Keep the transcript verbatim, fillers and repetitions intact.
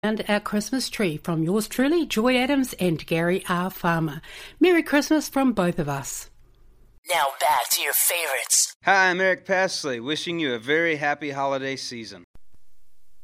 And our Christmas tree from yours truly, Joy Adams and Gary R. Farmer. Merry Christmas from both of us. Now back to your favorites. Hi, I'm Eric Passley, wishing you a very happy holiday season.